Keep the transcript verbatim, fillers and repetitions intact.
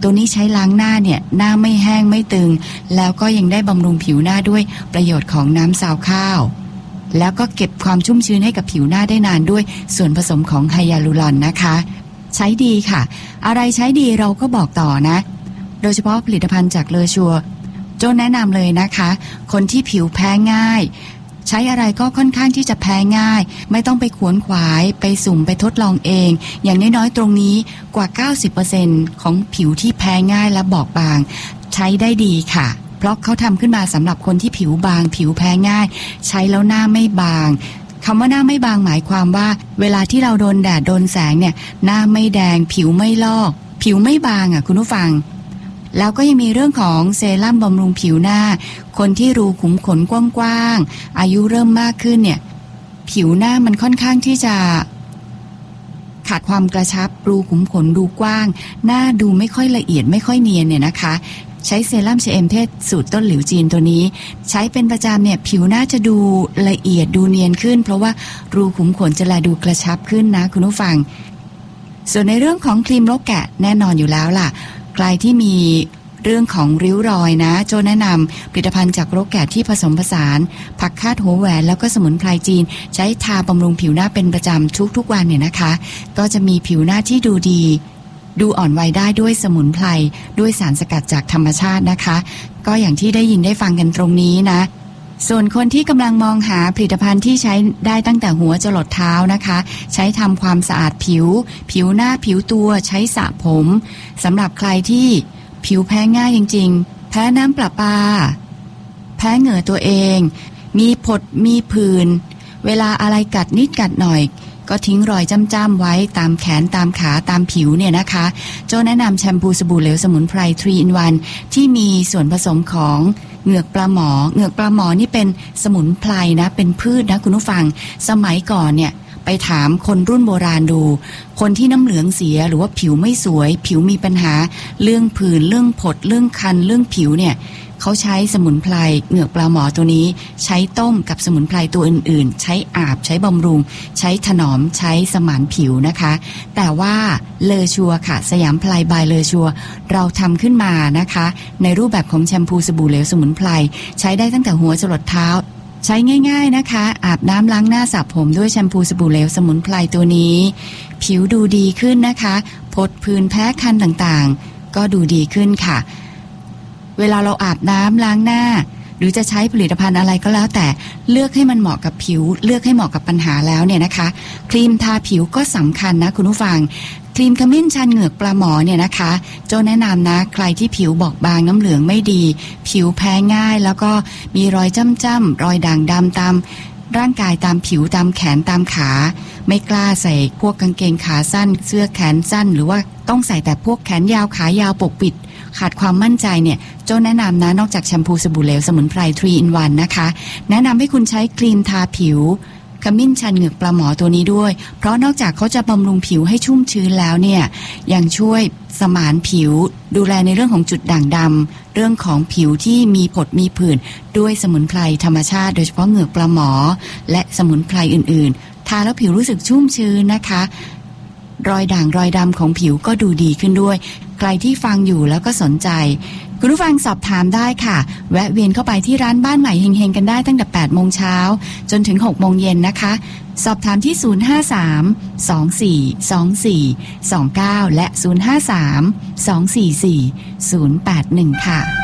ตัวนี้ใช้ล้างหน้าเนี่ยหน้าไม่แห้งไม่ตึงแล้วก็ยังได้บำรุงผิวหน้าด้วยประโยชน์ของน้ำซาวข้าวแล้วก็เก็บความชุ่มชื้นให้กับผิวหน้าได้นานด้วยส่วนผสมของไฮยาลูรอนนะคะใช้ดีค่ะอะไรใช้ดีเราก็บอกต่อนะโดยเฉพาะผลิตภัณฑ์จากเลอชัวโจ้แนะนำเลยนะคะคนที่ผิวแพ้ง่ายใช้อะไรก็ค่อนข้างที่จะแพ้ง่ายไม่ต้องไปขวนขวายไปสุ่มไปทดลองเองอย่างน้อยๆตรงนี้กว่า เก้าสิบเปอร์เซ็นต์ ของผิวที่แพ้ง่ายและบอบบางใช้ได้ดีค่ะเพราะเขาทำขึ้นมาสำหรับคนที่ผิวบางผิวแพ้ง่ายใช้แล้วหน้าไม่บางคำว่าหน้าไม่บางหมายความว่าเวลาที่เราโดนแดดโดนแสงเนี่ยหน้าไม่แดงผิวไม่ลอกผิวไม่บางอ่ะคุณผู้ฟังแล้วก็ยังมีเรื่องของเซรั่มบำรุงผิวหน้าคนที่รูขุมขนกว้างๆอายุเริ่มมากขึ้นเนี่ยผิวหน้ามันค่อนข้างที่จะขาดความกระชับรูขุมขนดูกว้างหน้าดูไม่ค่อยละเอียดไม่ค่อยเนียนเนี่ยนะคะใช้เซรั่ม ซี เอ็ม เทสสูตรต้นหลิวจีนตัวนี้ใช้เป็นประจำเนี่ยผิวหน้าจะดูละเอียดดูเนียนขึ้นเพราะว่ารูขุมขนจะแลดูกระชับขึ้นนะคุณผู้ฟังส่วนในเรื่องของครีมลกแกะแน่นอนอยู่แล้วล่ะใครที่มีเรื่องของริ้วรอยนะโจแนะนำผลิตภัณฑ์จากรกแกะที่ผสมผสานผักคาดหัวแหวนแล้วก็สมุนไพรจีนใช้ทาบำรุงผิวหน้าเป็นประจำทุกๆวันเนี่ยนะคะก็จะมีผิวหน้าที่ดูดีดูอ่อนวัยได้ด้วยสมุนไพรด้วยสารสกัดจากธรรมชาตินะคะก็อย่างที่ได้ยินได้ฟังกันตรงนี้นะส่วนคนที่กำลังมองหาผลิตภัณฑ์ที่ใช้ได้ตั้งแต่หัวจรดเท้านะคะใช้ทำความสะอาดผิวผิวหน้าผิวตัวใช้สระผมสำหรับใครที่ผิวแพ้ง่ายจริงๆแพ้น้ำประปาแพ้เหงื่อตัวเองมีผดมีผื่นเวลาอะไรกัดนิดกัดหน่อยก็ทิ้งรอยจ้ำๆไว้ตามแขนตามขาตามผิวเนี่ยนะคะโจ้แนะนำแชมพูสบู่เหลวสมุนไพร ทรี อิน วัน ที่มีส่วนผสมของเหงือกปลาหมอเหงือกปลาหมอนี่เป็นสมุนไพรนะเป็นพืชนะคุณผู้ฟังสมัยก่อนเนี่ยไปถามคนรุ่นโบราณดูคนที่น้ำเหลืองเสียหรือว่าผิวไม่สวยผิวมีปัญหาเรื่องผื่นเรื่องผดเรื่องคันเรื่องผิวเนี่ยเขาใช้สมุนไพรเหงือกปลาหมอตัวนี้ใช้ต้มกับสมุนไพรตัวอื่นๆใช้อาบใช้บำรุงใช้ถนอมใช้สมานผิวนะคะแต่ว่าเลอชัวค่ะสยามไพรบายเลอชัวเราทำขึ้นมานะคะในรูปแบบของแชมพูสบู่เหลวสมุนไพรใช้ได้ตั้งแต่หัวจรดเท้าใช้ง่ายๆนะคะอาบน้ำล้างหน้าสระผมด้วยแชมพูสบู่เหลวสมุนไพรตัวนี้ผิวดูดีขึ้นนะคะผดผื่นแพ้คันต่างๆก็ดูดีขึ้นค่ะเวลาเราอาบน้ำล้างหน้าหรือจะใช้ผลิตภัณฑ์อะไรก็แล้วแต่เลือกให้มันเหมาะกับผิวเลือกให้เหมาะกับปัญหาแล้วเนี่ยนะคะครีมทาผิวก็สำคัญนะคุณผู้ฟังครีมขมิ้นชันเหงือกปลาหมอเนี่ยนะคะโจ้แนะนำนะใครที่ผิวบอบบางน้ำเหลืองไม่ดีผิวแพ้ง่ายแล้วก็มีรอยจ้ำๆรอยด่างดำตามร่างกายตามผิวตามแขนตามขาไม่กล้าใส่พวกกางเกงขาสั้นเสื้อแขนสั้นหรือว่าต้องใส่แต่พวกแขนยาวขายาวปกปิดขาดความมั่นใจเนี่ยโจ้แนะนำนะนอกจากแชมพูสบู่เหลวสมุนไพร ทรี อิน วัน นะคะแนะนำให้คุณใช้ครีมทาผิวขมิ้นชันเหงือกปลาหมอตัวนี้ด้วยเพราะนอกจากเขาจะบำรุงผิวให้ชุ่มชื้นแล้วเนี่ยยังช่วยสมานผิวดูแลในเรื่องของจุดด่างดำเรื่องของผิวที่มีผดมีผื่นด้วยสมุนไพรธรรมชาติโดยเฉพาะเหงือกปลาหมอและสมุนไพรอื่นๆทาแล้วผิวรู้สึกชุ่มชื้นนะคะรอยด่างรอยดำของผิวก็ดูดีขึ้นด้วยใครที่ฟังอยู่แล้วก็สนใจคุณผู้ฟังสอบถามได้ค่ะแวะเวียนเข้าไปที่ร้านบ้านใหม่เฮงๆกันได้ตั้งแต่แปดโมงเช้าจนถึงหกโมงเย็นนะคะสอบถามที่ศูนย์ ห้า สาม สอง สี่ สอง สี่ สอง เก้าและศูนย์ ห้า สาม สอง สี่ สี่ ศูนย์ แปด หนึ่งค่ะ